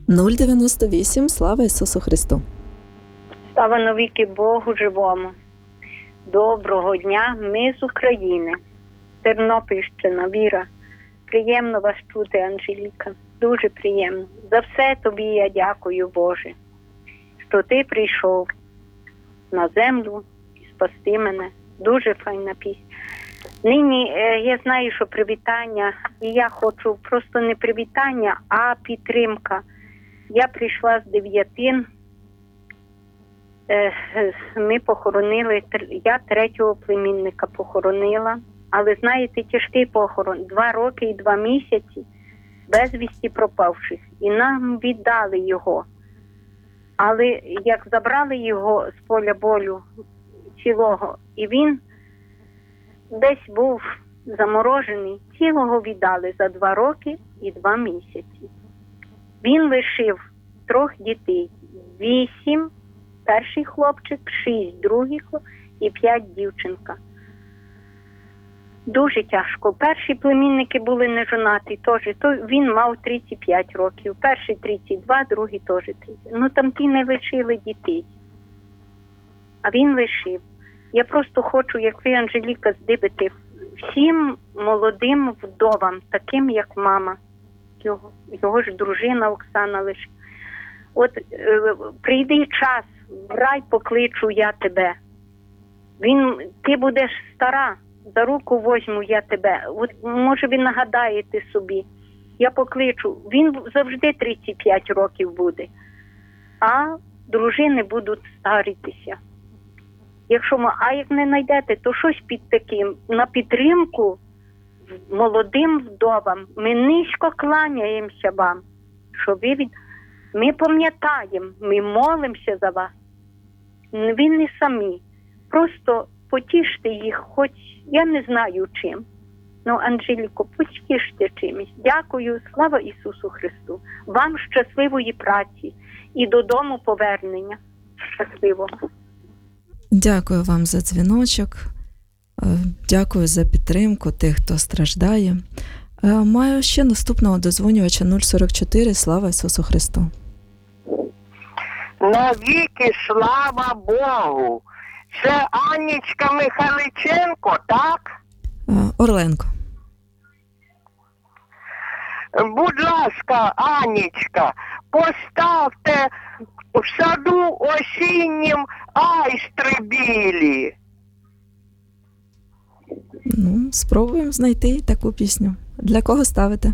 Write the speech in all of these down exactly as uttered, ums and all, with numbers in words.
нуль дев'яносто вісім. Слава Ісусу Христу! Слава навіки Богу живому! Доброго дня, ми з України. Тернопільщина, Віра. Приємно вас чути, Анжеліка. Дуже приємно. За все тобі я дякую, Боже, що ти прийшов на землю і спасти мене. Дуже файна пісня. Нині е, я знаю, що привітання, і я хочу просто не привітання, а підтримка. Я прийшла з Дев'ятин. Е, ми похоронили, я третього племінника похоронила. Але, знаєте, тяжкий похорон. Два роки і два місяці безвісті пропавших. І нам віддали його. Але як забрали його з поля болю цілого, і він десь був заморожений, цілого віддали за два роки і два місяці. Він лишив трьох дітей. Вісім перший хлопчик, шість другий хлопчик і п'ять дівчинка. Дуже тяжко. Перші племінники були не жонаті теж. То він мав тридцять п'ять років. Перший тридцять два, другий теж тридцять. Ну там ті не лишили дітей. А він лишив. Я просто хочу, як ви, Анжеліка, здибити всім молодим вдовам, таким як мама. Його, його ж дружина Оксана лишила. От е, прийди час, в рай покличу я тебе. Він, ти будеш стара. За руку возьму я тебе. От, може, він нагадає ти собі. Я покличу. Він завжди тридцять п'ять років буде. А дружини будуть старитися. Якщо, а як не знайдете, то щось під таким. На підтримку молодим вдовам. Ми низько кланяємося вам. Що ви від... Ми пам'ятаємо, ми молимося за вас. Ви не самі. Просто потіште їх, хоч я не знаю чим. Ну, Анжеліко, потіште чимось. Дякую, слава Ісусу Христу. Вам щасливої праці і додому повернення. Щасливо. Дякую вам за дзвіночок. Дякую за підтримку тих, хто страждає. Маю ще наступного дозвонювача нуль сорок чотири. Слава Ісусу Христу. Навіки слава Богу. Це Анічка Михайличенко, так? Орленко. Будь ласка, Анічка, поставте в саду осіннім айстри білі. Ну, спробуємо знайти таку пісню. Для кого ставите?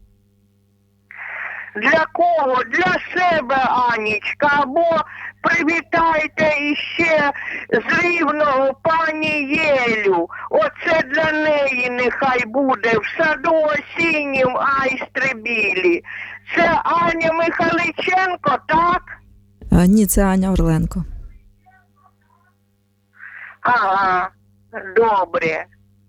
Для кого? Для себе, Анічка, або привітайте іще з Рівного пані Єлю. Оце для неї нехай буде в саду осіннім айстри білі. Це Аня Михайличенко, так? А, ні, це Аня Орленко. Ага, добре.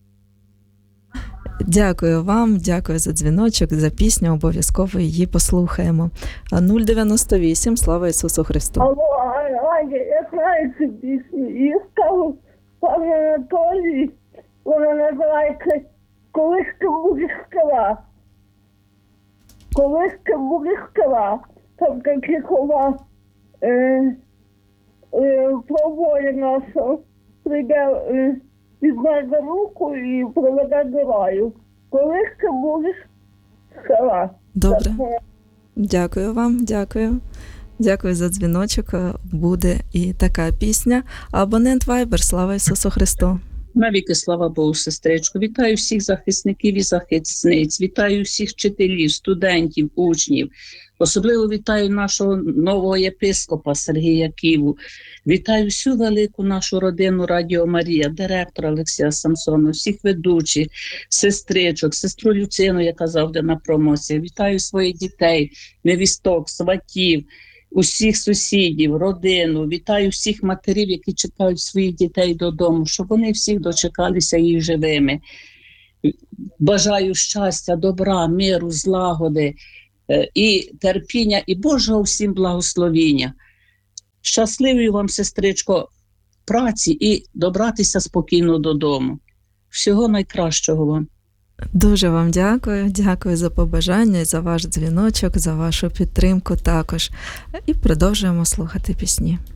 Дякую вам, дякую за дзвіночок, за пісню, обов'язково її послухаємо. нуль дев'яносто вісім, слава Ісусу Христу. Алло, Аня, я знаю цю пісню. Її сказав пан Анатолій, вона називається «Колись ти будеш скала». «Колись ти будеш скала». Там такі слова е, е, про воля нашого. Прийде, е, візьме за руку і проведе до раю. Колись ти будеш скала. Добре. Дякую вам, дякую. Дякую за дзвіночок. Буде і така пісня. Абонент Viber, слава Ісусу Христу. Навіки слава Богу, сестричко. Вітаю всіх захисників і захисниць. Вітаю всіх вчителів, студентів, учнів. Особливо вітаю нашого нового єпископа Сергія Ківу. Вітаю всю велику нашу родину Радіо Марія, директора Олексія Самсона, всіх ведучих, сестричок, сестру Люцину, яка завжди на промоції. Вітаю своїх дітей, невісток, сватів, усіх сусідів, родину. Вітаю всіх матерів, які чекають своїх дітей додому, щоб вони всіх дочекалися їх живими. Бажаю щастя, добра, миру, злагоди і терпіння, і Божого всім благословіння. Щасливої вам, сестричко, праці і добратися спокійно додому. Всього найкращого вам. Дуже вам дякую. Дякую за побажання, і за ваш дзвіночок, за вашу підтримку також. І продовжуємо слухати пісні.